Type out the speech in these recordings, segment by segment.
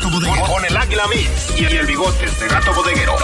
Gato Bodeguero. Con el Águila Mix y el Bigotes de Gato Bodeguero.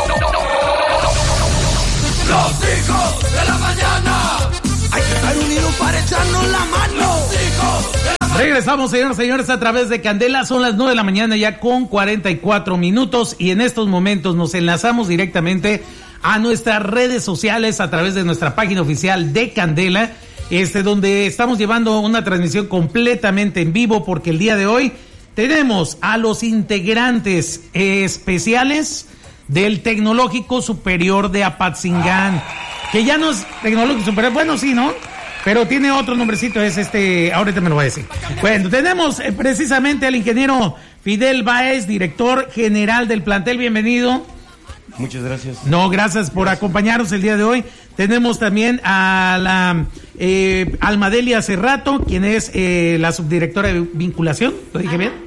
Los hijos de la mañana. Hay que estar unidos para echarnos la mano. Los hijos de la mañana. Regresamos, señores, a través de Candela. Son las 9 de la mañana ya con 44 minutos y en estos momentos nos enlazamos directamente a nuestras redes sociales a través de nuestra página oficial de Candela, donde estamos llevando una transmisión completamente en vivo porque el día de hoy tenemos a los integrantes especiales del Tecnológico Superior de Apatzingán, que ya no es Tecnológico Superior, bueno, sí, ¿no? Pero tiene otro nombrecito, es ahorita me lo va a decir. Bueno, tenemos precisamente al ingeniero Fidel Báez, director general del plantel, bienvenido. Muchas gracias. No, gracias por acompañarnos el día de hoy. Tenemos también a la Almadelia Cerrato, quien es la subdirectora de vinculación, ¿lo dije bien?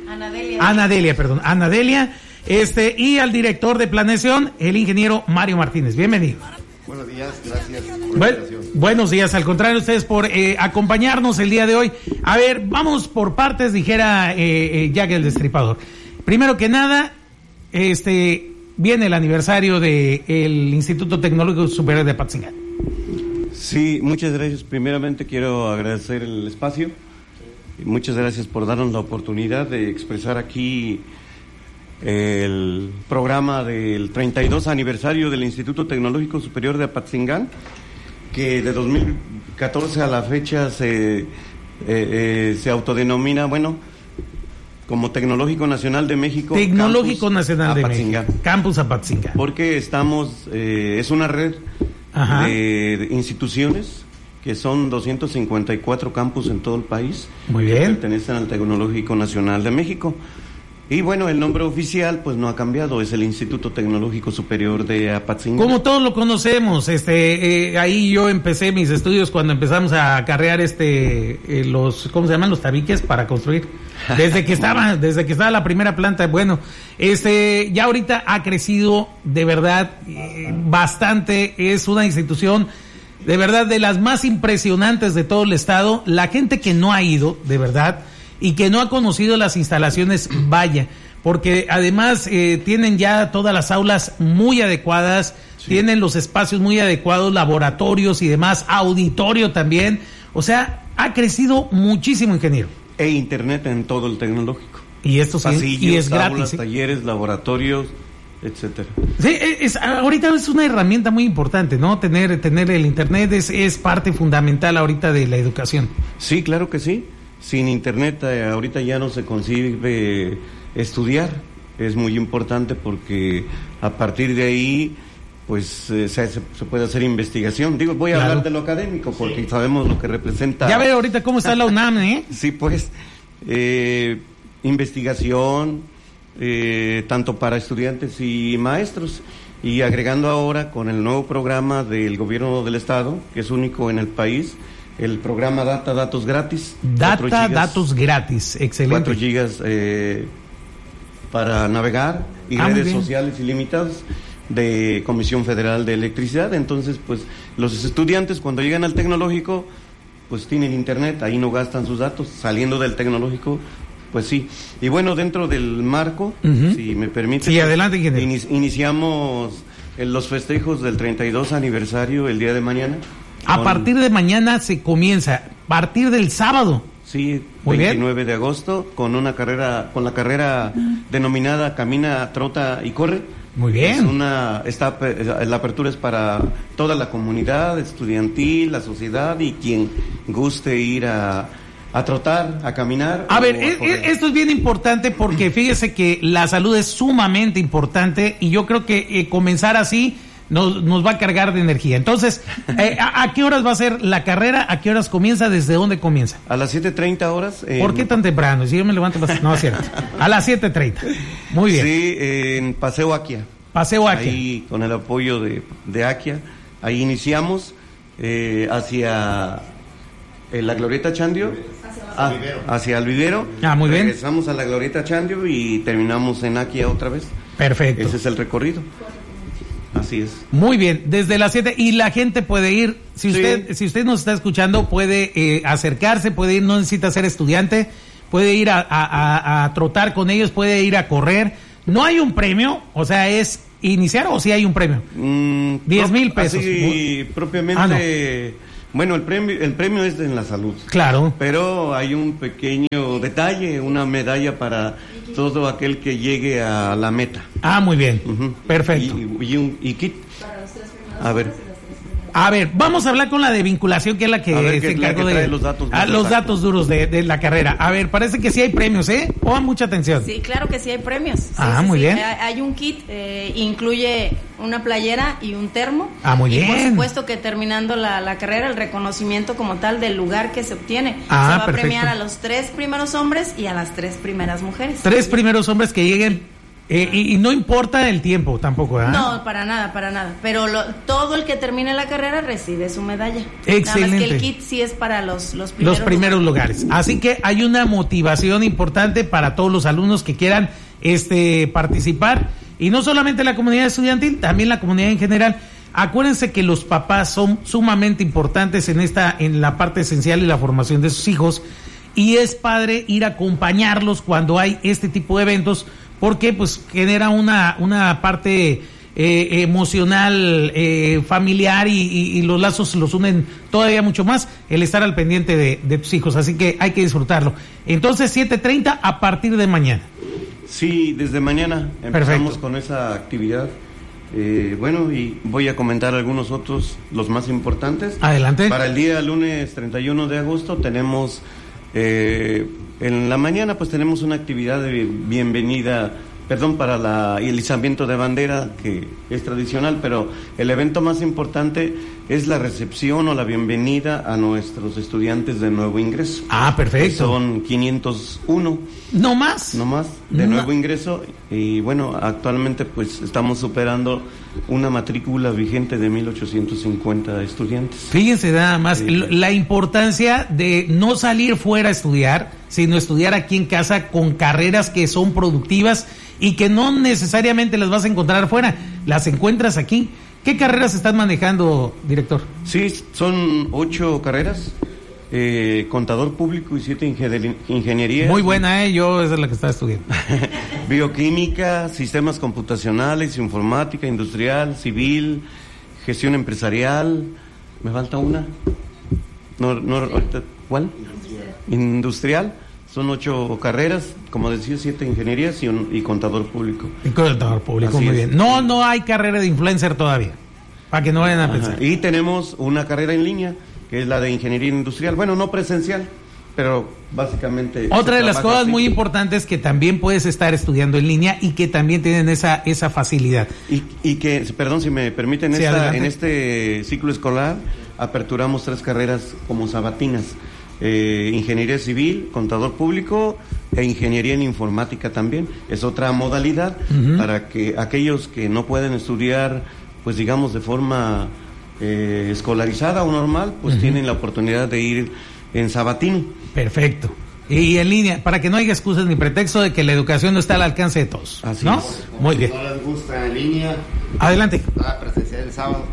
Ana Delia, y al director de planeación, el ingeniero Mario Martínez. Bienvenido. Buenos días, gracias por la invitación. Buenos días, al contrario, ustedes por acompañarnos el día de hoy. A ver, vamos por partes, dijera Jack el Destripador. Primero que nada, viene el aniversario del Instituto Tecnológico Superior de Apatzingán. Sí, muchas gracias. Primeramente quiero agradecer el espacio. Muchas gracias por darnos la oportunidad de expresar aquí el programa del 32 aniversario del Instituto Tecnológico Superior de Apatzingán, que de 2014 a la fecha se autodenomina, como Tecnológico Nacional de México. Tecnológico Nacional de Apatzingán. México. Campus Apatzingán. Porque es una red de instituciones que son 254 campus en todo el país. Muy bien. Que pertenecen al Tecnológico Nacional de México. Y bueno, el nombre oficial pues no ha cambiado, es el Instituto Tecnológico Superior de Apatzingán. Como todos lo conocemos, ahí yo empecé mis estudios cuando empezamos a acarrear ¿cómo se llaman? Los tabiques para construir. Desde que estaba la primera planta, ya ahorita ha crecido de verdad bastante, es una institución de verdad de las más impresionantes de todo el estado. La gente que no ha ido, de verdad, y que no ha conocido las instalaciones, vaya, porque además tienen ya todas las aulas muy adecuadas, sí. Tienen los espacios muy adecuados, laboratorios y demás, auditorio también, o sea, ha crecido muchísimo, ingeniero. E internet en todo el tecnológico. Y esto sí, pasillos, y es aulas, gratis. ¿Sí? Talleres, laboratorios, etcétera. Sí, ahorita es una herramienta muy importante, ¿no? Tener el internet es parte fundamental ahorita de la educación. Sí, claro que sí. Sin internet ahorita ya no se concibe estudiar. Es muy importante porque a partir de ahí pues se puede hacer investigación. Voy a hablar de lo académico porque sabemos lo que representa. Ya ve ahorita cómo está la UNAM, ¿eh? Sí, pues investigación tanto para estudiantes y maestros, y agregando ahora con el nuevo programa del gobierno del estado, que es único en el país, el programa Datos Gratis. Datos Gratis, excelente. 4 gigas para navegar y redes sociales ilimitadas de Comisión Federal de Electricidad. Entonces, pues, los estudiantes cuando llegan al tecnológico, pues tienen internet, ahí no gastan sus datos. Saliendo del tecnológico, pues sí. Y bueno, dentro del marco, si me permite. Sí, adelante, iniciamos los festejos del 32 aniversario el día de mañana. A partir de mañana se comienza, a partir del sábado. Sí, muy 29 bien. de agosto, con la carrera denominada Camina, Trota y Corre. Muy bien. La apertura es para toda la comunidad estudiantil, la sociedad y quien guste ir a trotar, a caminar. A ver, esto es bien importante porque fíjese que la salud es sumamente importante y yo creo que comenzar así nos va a cargar de energía. Entonces, ¿a qué horas va a ser la carrera? ¿A qué horas comienza? ¿Desde dónde comienza? A las 7:30 horas. ¿Por qué tan temprano? Si yo me levanto no, es cierto. A las 7:30. Muy bien. Sí, en Paseo Akia. Paseo Akia. Ahí, con el apoyo de Akia, ahí iniciamos hacia la Glorieta Chandio. Hacia el vivero. Muy bien. Regresamos a la Glorieta Chandio y terminamos en Akia otra vez. Perfecto. Ese es el recorrido. Así es. Muy bien, desde las 7 y la gente puede ir, si usted nos está escuchando, puede acercarse, puede ir, no necesita ser estudiante, puede ir a trotar con ellos, puede ir a correr. No hay un premio, o sea, es iniciar o sí hay un premio. 10,000 pesos. Así, propiamente, bueno, el premio es en la salud. Claro. Pero hay un pequeño detalle, una medalla para todo aquel que llegue a la meta. Muy bien. Perfecto. Y kit. A ver, vamos a hablar con la de vinculación, que es la que se encargó de los datos, los datos duros de la carrera. A ver, parece que sí hay premios, ¿eh? Pongan mucha atención. Sí, claro que sí hay premios. Sí, muy bien. Hay un kit, incluye una playera y un termo. Muy bien. Y por supuesto que terminando la carrera, el reconocimiento como tal del lugar que se obtiene. Se va a premiar a los 3 primeros hombres y a las 3 primeras mujeres. 3 primeros hombres que lleguen. Y no importa el tiempo tampoco, ¿verdad? No, para nada. Pero todo el que termine la carrera recibe su medalla. Excelente. Nada más que el kit sí es para los primeros lugares. Así que hay una motivación importante para todos los alumnos que quieran participar. Y no solamente la comunidad estudiantil, también la comunidad en general. Acuérdense que los papás son sumamente importantes en la parte esencial y la formación de sus hijos. Y es padre ir a acompañarlos cuando hay este tipo de eventos, porque pues genera una parte emocional, familiar, y los lazos los unen todavía mucho más el estar al pendiente de tus hijos, así que hay que disfrutarlo. Entonces 7:30 a partir de mañana. Sí, desde mañana empezamos con esa actividad. Bueno, y voy a comentar algunos otros, los más importantes. Adelante. Para el día lunes 31 de agosto tenemos... en la mañana pues tenemos una actividad de bienvenida, para el izamiento de bandera, que es tradicional, pero el evento más importante es la recepción o la bienvenida a nuestros estudiantes de nuevo ingreso. Perfecto. Son 501. ¿No más? No más, de nuevo ingreso, y bueno, actualmente pues estamos superando una matrícula vigente de 1,850 estudiantes. Fíjense nada más, la importancia de no salir fuera a estudiar, sino estudiar aquí en casa con carreras que son productivas y que no necesariamente las vas a encontrar fuera, las encuentras aquí. ¿Qué carreras están manejando, director? Sí, son 8 carreras. Contador público y 7 ingenierías. Muy buena, yo esa es la que estaba estudiando. Bioquímica, sistemas computacionales, informática, industrial, civil, gestión empresarial. ¿Me falta una? ¿Cuál? Industrial. Son 8 carreras, como decía, 7 ingenierías y contador público. Y contador público, así muy bien. No hay carrera de influencer todavía, para que no vayan a pensar. Y tenemos una carrera en línea, que es la de ingeniería industrial. Bueno, no presencial, pero básicamente... Otra de las cosas muy importantes que también puedes estar estudiando en línea y que también tienen esa facilidad. Y que, perdón, si me permiten, sí, en este ciclo escolar aperturamos 3 carreras como sabatinas. Ingeniería civil, contador público e ingeniería en informática también. Es otra modalidad para que aquellos que no pueden estudiar, pues digamos, de forma... escolarizada o normal, pues tienen la oportunidad de ir en sabatino. Perfecto. Y en línea, para que no haya excusas ni pretexto de que la educación no está al alcance de todos. Así ¿no? Es. Muy bien. Si no les gusta en línea, adelante. Presencial el sábado.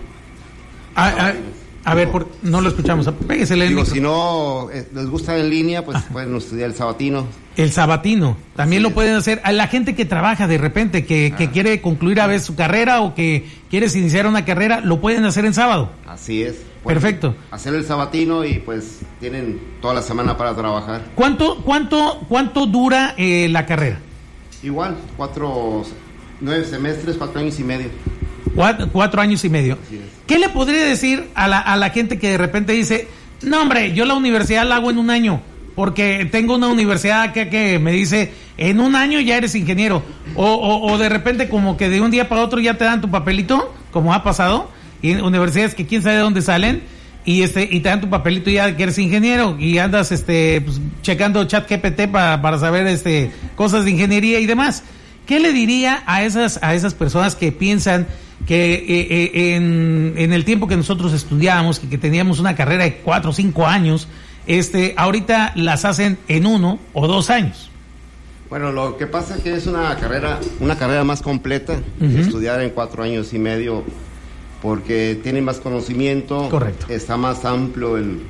A ver, no lo escuchamos. Péguesele. Digo, si no les gusta en línea, pues pueden estudiar el sabatino. El sabatino, también lo pueden hacer. A la gente que trabaja de repente, que quiere concluir a ver su carrera o que quieres iniciar una carrera, lo pueden hacer en sábado. Así es. Perfecto. Hacer el sabatino y pues tienen toda la semana para trabajar. ¿Cuánto dura la carrera? Igual, 9 semestres, 4 años y medio. 4 años y medio. Así es. ¿Qué le podría decir a la gente que de repente dice, no hombre, yo la universidad la hago en un año? Porque tengo una universidad que me dice, en un año ya eres ingeniero. O de repente como que de un día para otro ya te dan tu papelito, como ha pasado. Y universidades que quién sabe de dónde salen. Y te dan tu papelito ya que eres ingeniero. Y andas pues, checando ChatGPT para saber cosas de ingeniería y demás. ¿Qué le diría a esas personas que piensan que en el tiempo que nosotros estudiábamos, que teníamos una carrera de 4 o 5 años... ahorita las hacen en 1 o 2 años? Bueno, lo que pasa es que es una carrera más completa, estudiar en 4 años y medio, porque tienen más conocimiento. Correcto. Está más amplio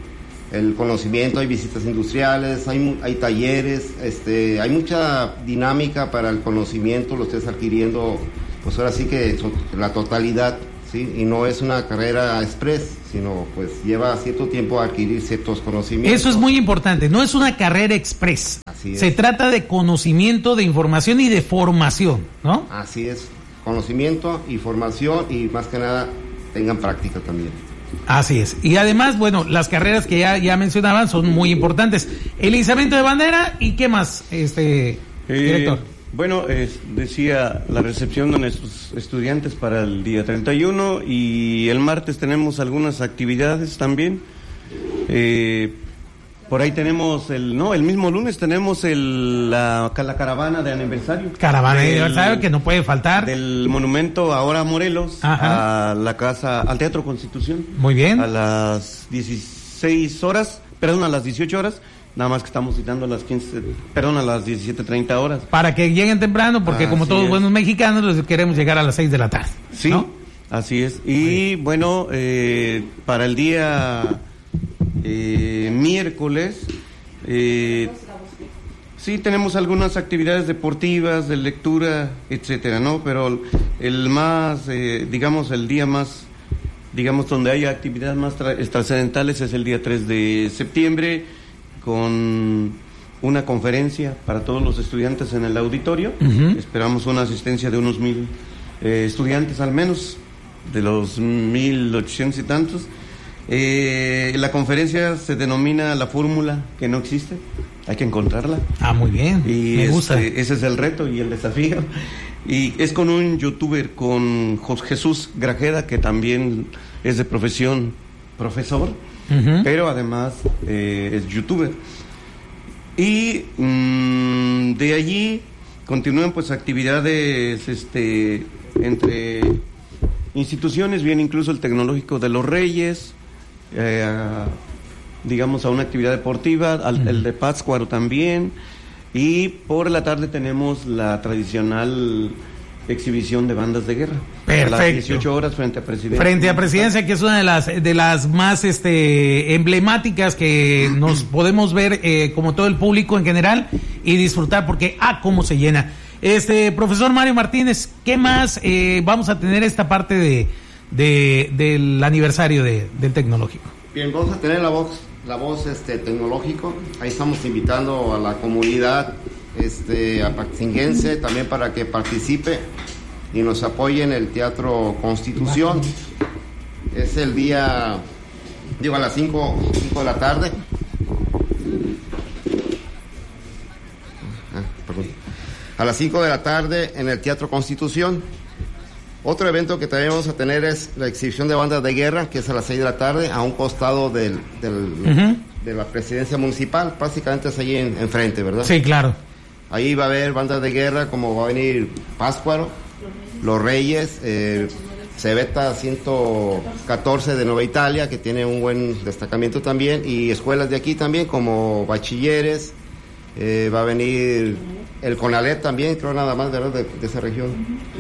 el conocimiento, hay visitas industriales, hay talleres, hay mucha dinámica para el conocimiento, lo estés adquiriendo, pues ahora sí que la totalidad, ¿sí? Y no es una carrera express, sino pues lleva cierto tiempo a adquirir ciertos conocimientos. Eso es muy importante, no es una carrera express. Así es. Se trata de conocimiento, de información y de formación, ¿no? Así es, conocimiento y formación y más que nada tengan práctica también. Así es. Y además, bueno, las carreras que ya mencionaban son muy importantes. El izamiento de bandera y qué más, director. Bueno, decía la recepción de nuestros estudiantes para el día 31 y el martes tenemos algunas actividades también. Por ahí tenemos el mismo lunes tenemos la caravana de aniversario. Caravana de aniversario que no puede faltar. Del monumento ahora a Morelos. Ajá. Al Teatro Constitución. Muy bien. A las 18 horas, nada más que estamos citando a las 17:30 horas. Para que lleguen temprano, porque como todos buenos mexicanos, les queremos llegar a las 6 de la tarde. Sí, ¿no? Así es. Y bueno, para el día miércoles, sí tenemos algunas actividades deportivas, de lectura, etcétera, ¿no? Pero el más, el día más, donde haya actividades más trascendentales es el día 3 de septiembre, con una conferencia para todos los estudiantes en el auditorio. Uh-huh. Esperamos una asistencia de unos 1,000 estudiantes al menos, de los 1,800 y tantos. La conferencia se denomina La Fórmula que no existe, hay que encontrarla. Ah, muy bien, y me gusta. Ese es el reto y el desafío. Y es con un youtuber, con Jesús Grajeda, que también es de profesión profesor, uh-huh, pero además es youtuber. Y de allí continúan pues actividades entre instituciones, viene incluso el Tecnológico de los Reyes, a una actividad deportiva, el de Pátzcuaro también, y por la tarde tenemos la tradicional exhibición de bandas de guerra. Perfecto. A las 18 horas frente a Presidencia. Frente a Presidencia, que es una de las más emblemáticas que nos podemos ver como todo el público en general y disfrutar porque cómo se llena. Profesor Mario Martínez, ¿qué más vamos a tener esta parte del aniversario del Tecnológico? Bien, vamos a tener la voz tecnológico. Ahí estamos invitando a la comunidad apaxinguense también para que participe y nos apoye en el Teatro Constitución. Es el día, a las 5 de la tarde. A las 5 de la tarde en el Teatro Constitución. Otro evento que también vamos a tener es la exhibición de bandas de guerra, que es a las 6 de la tarde, a un costado uh-huh, de la presidencia municipal, prácticamente es allí enfrente, ¿verdad? Sí, claro. Ahí va a haber bandas de guerra, como va a venir Pátzcuaro, Los Reyes, Cebeta 114 de Nueva Italia, que tiene un buen destacamiento también, y escuelas de aquí también, como bachilleres, va a venir el CONALEP también, creo nada más, ¿verdad?, de esa región.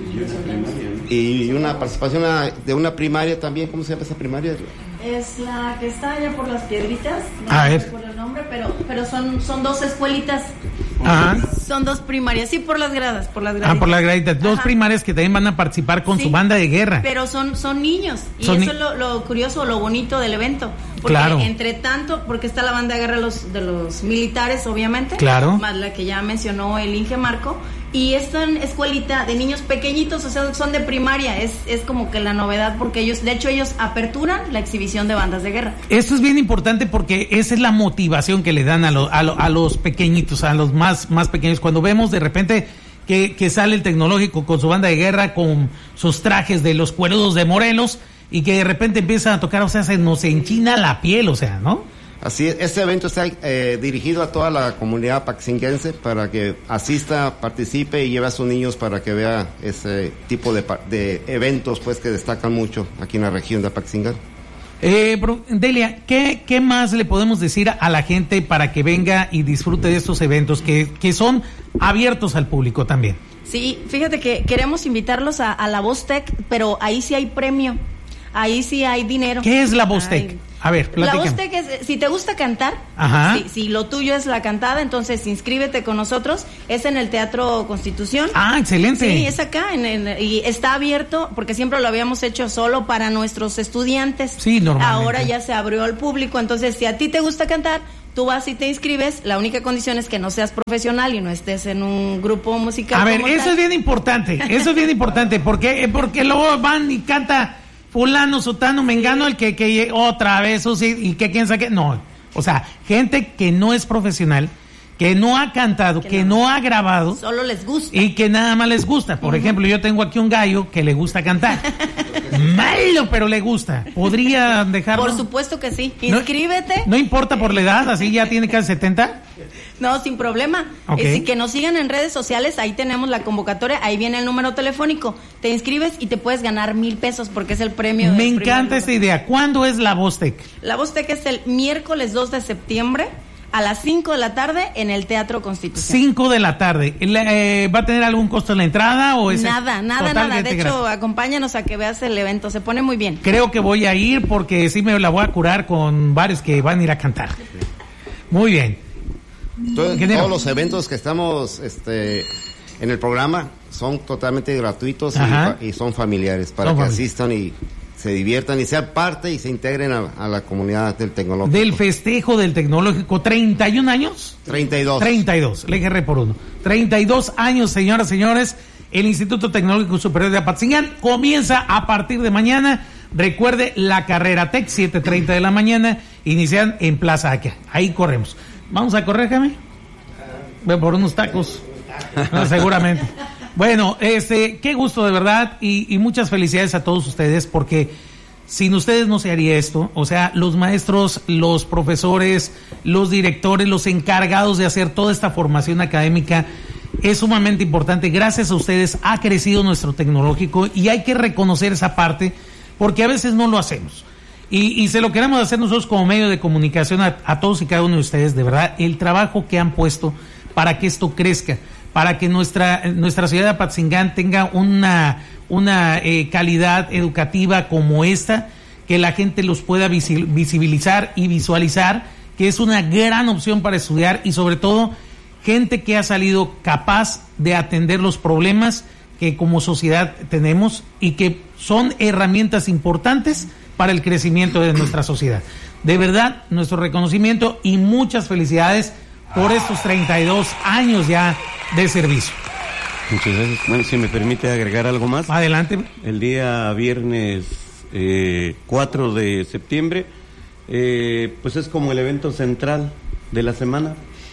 Y una participación de una primaria también. ¿Cómo se llama esa primaria? Es la que está allá por las Piedritas, no recuerdo el nombre, pero son dos escuelitas. Ajá. Son dos primarias, sí, por las graditas. Por las graditas. Dos primarias que también van a participar con su banda de guerra. Pero son niños, y eso es lo curioso, lo bonito del evento. Porque claro, entre tanto, porque está la banda de guerra de los militares, obviamente, claro, más la que ya mencionó el Inge Marco, y esta escuelita de niños pequeñitos, o sea, son de primaria, es como que la novedad, porque ellos aperturan la exhibición de bandas de guerra. Esto es bien importante porque esa es la motivación que le dan a los pequeñitos, a los más pequeños. Cuando vemos de repente que sale el Tecnológico con su banda de guerra, con sus trajes de los cuerudos de Morelos, y que de repente empiezan a tocar, o sea, se nos enchina la piel, o sea, ¿no? Así es, este evento está dirigido a toda la comunidad paxinguense para que asista, participe y lleve a sus niños para que vea ese tipo de eventos, pues, que destacan mucho aquí en la región de Apaxingán. Delia, ¿qué más le podemos decir a la gente para que venga y disfrute de estos eventos que son abiertos al público también? Sí, fíjate que queremos invitarlos a la Voz Tech, pero ahí sí hay premio. ahí sí hay dinero. ¿Qué es la Vostec? A ver, platícame. La Vostec es, si te gusta cantar, si lo tuyo es la cantada, entonces inscríbete con nosotros. Es en el Teatro Constitución. Ah, excelente. Sí, es acá, y está abierto, porque siempre lo habíamos hecho solo para nuestros estudiantes. Sí, normalmente. Ahora ya se abrió al público, entonces si a ti te gusta cantar, tú vas y te inscribes. La única condición es que no seas profesional y no estés en un grupo musical. A ver, eso es bien importante, porque luego van y canta fulano, sotano, mengano, el que otra vez, y que quién sabe qué. No, o sea, gente que no es profesional, que no ha cantado, que no ha grabado. Solo les gusta. Y que nada más les gusta. Por ejemplo, yo tengo aquí un gallo que le gusta cantar. Malo, pero le gusta. ¿Podría dejarlo? Por supuesto que sí. Inscríbete. No importa por la edad, así ya tiene casi 70. No, sin problema. Okay. Que nos sigan en redes sociales, ahí tenemos la convocatoria, ahí viene el número telefónico. Te inscribes y te puedes ganar 1,000 pesos porque es el premio. Me encanta esta idea. ¿Cuándo es la Vostec? La Vostec es el miércoles 2 de septiembre a las 5 de la tarde en el Teatro Constitución. 5 de la tarde. ¿Va a tener algún costo en la entrada o es Nada. De hecho, acompáñanos a que veas el evento, se pone muy bien. Creo que voy a ir porque sí me la voy a curar con varios que van a ir a cantar. Muy bien. Todos los eventos que estamos en el programa son totalmente gratuitos y son familiares para que asistan y se diviertan y sean parte y se integren a la comunidad del tecnológico. Del festejo del tecnológico, ¿31 años? 32. 32, le agarré por uno. 32 años, señoras y señores. El Instituto Tecnológico Superior de Apatzingán comienza a partir de mañana. Recuerde, la carrera TEC, 7:30 de la mañana, inician en Plaza Aquia. Ahí corremos. ¿Vamos a correr, Jaime? Por unos tacos. No, seguramente. Bueno, qué gusto de verdad y muchas felicidades a todos ustedes porque sin ustedes no se haría esto. O sea, los maestros, los profesores, los directores, los encargados de hacer toda esta formación académica es sumamente importante. Gracias a ustedes ha crecido nuestro tecnológico y hay que reconocer esa parte porque a veces no lo hacemos. Y se lo queremos hacer nosotros como medio de comunicación a todos y cada uno de ustedes, de verdad, el trabajo que han puesto para que esto crezca, para que nuestra ciudad de Apatzingán tenga una calidad educativa como esta, que la gente los pueda visibilizar y visualizar, que es una gran opción para estudiar y sobre todo gente que ha salido capaz de atender los problemas que como sociedad tenemos y que son herramientas importantes para el crecimiento de nuestra sociedad. De verdad, nuestro reconocimiento y muchas felicidades por estos 32 años ya de servicio. Muchas gracias. Bueno, si me permite agregar algo más. Adelante. El día viernes 4 de septiembre, pues es como el evento central de la semana,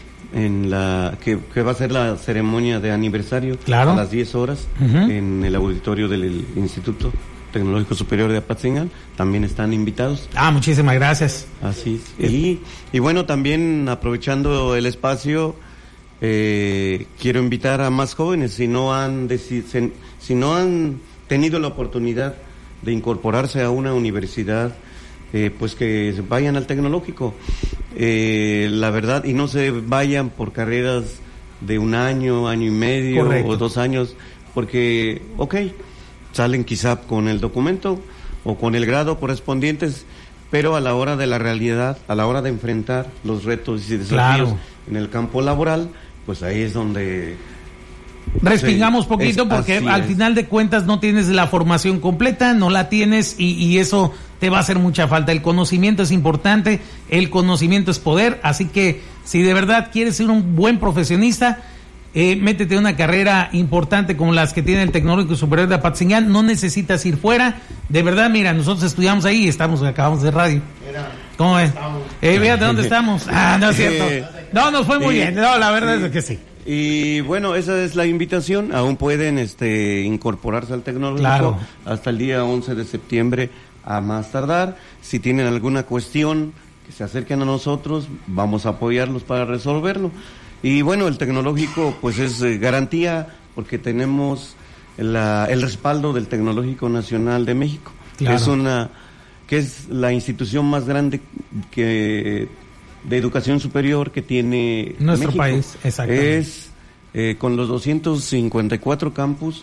que va a ser la ceremonia de aniversario. Claro. A las 10 horas en el auditorio del Instituto Tecnológico Superior de Apatzingán. También están invitados. Muchísimas gracias. Así es. Y bueno, también aprovechando el espacio, quiero invitar a más jóvenes, si no han tenido la oportunidad de incorporarse a una universidad, pues que vayan al tecnológico, la verdad, y no se vayan por carreras de un año, año y medio. Correcto. O 2 años, porque, salen quizá con el documento o con el grado correspondientes, pero a la hora de la realidad, a la hora de enfrentar los retos y desafíos en el campo laboral, pues ahí es donde respingamos poquito, porque al final de cuentas no tienes la formación completa, no la tienes y eso te va a hacer mucha falta. El conocimiento es importante, el conocimiento es poder, así que si de verdad quieres ser un buen profesionista, métete en una carrera importante como las que tiene el Tecnológico Superior de Apatzingán. No necesitas ir fuera, de verdad. Mira, nosotros estudiamos ahí y acabamos de radio. ¿Cómo es? Fíjate dónde estamos. No es cierto. No, nos fue muy bien. No, la verdad es que sí. Y bueno, esa es la invitación. Aún pueden incorporarse al Tecnológico hasta el día 11 de septiembre a más tardar. Si tienen alguna cuestión, que se acerquen a nosotros, vamos a apoyarlos para resolverlo. Y bueno, el Tecnológico pues es garantía porque tenemos el respaldo del Tecnológico Nacional de México, que es la institución más grande de educación superior que tiene nuestro México. país. Exactamente. Es con los 254 campus,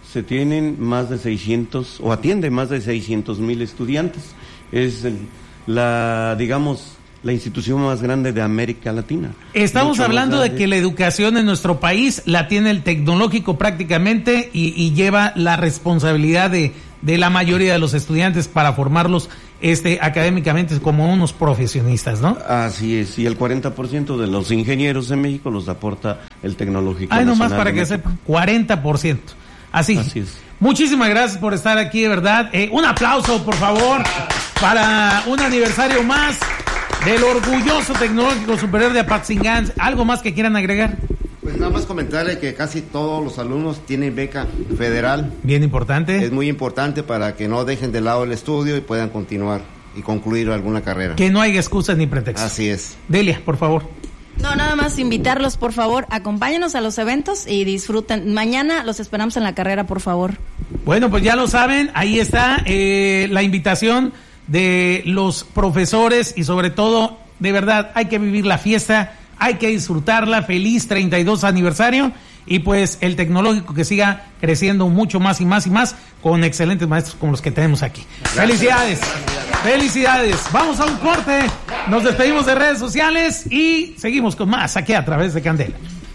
se tienen más de 600, o atiende más de 600,000 estudiantes. Es la institución más grande de América Latina. Estamos hablando de que la educación en nuestro país la tiene el tecnológico prácticamente y lleva la responsabilidad de la mayoría de los estudiantes para formarlos académicamente como unos profesionistas, ¿no? Así es, y el 40% de los ingenieros en México los aporta el tecnológico. Nomás para que sepan, 40%. Así es. Muchísimas gracias por estar aquí, de verdad. Un aplauso, por favor, para un aniversario más del orgulloso Tecnológico Superior de Apatzingán. ¿Algo más que quieran agregar? Pues nada más comentarle que casi todos los alumnos tienen beca federal. Bien importante. Es muy importante para que no dejen de lado el estudio y puedan continuar y concluir alguna carrera. Que no haya excusas ni pretextos. Así es. Delia, por favor. No, nada más invitarlos, por favor, acompáñenos a los eventos y disfruten. Mañana los esperamos en la carrera, por favor. Bueno, pues ya lo saben, ahí está la invitación de los profesores y sobre todo, de verdad, hay que vivir la fiesta, hay que disfrutarla. Feliz 32 aniversario y pues el tecnológico que siga creciendo mucho más y más y más con excelentes maestros como los que tenemos aquí. Felicidades. Felicidades. Vamos a un corte, nos despedimos de redes sociales y seguimos con más aquí a través de Candela.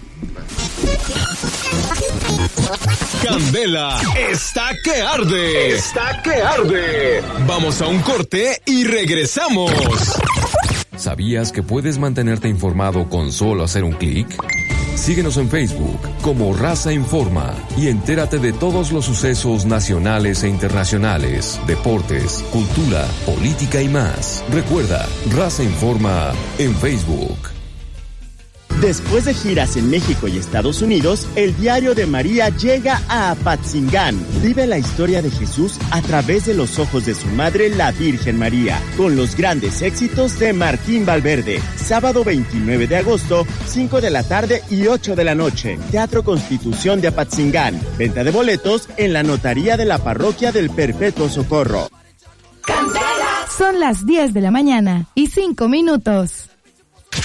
Candela está que arde. Está que arde. Vamos a un corte y regresamos. ¿Sabías que puedes mantenerte informado con solo hacer un clic? Síguenos en Facebook como Raza Informa y entérate de todos los sucesos nacionales e internacionales, deportes, cultura, política y más. Recuerda, Raza Informa en Facebook. Después de giras en México y Estados Unidos, el Diario de María llega a Apatzingán. Vive la historia de Jesús a través de los ojos de su madre, la Virgen María, con los grandes éxitos de Martín Valverde. Sábado 29 de agosto, 5 de la tarde y 8 de la noche. Teatro Constitución de Apatzingán. Venta de boletos en la notaría de la Parroquia del Perpetuo Socorro. Son las 10 de la mañana y 5 minutos.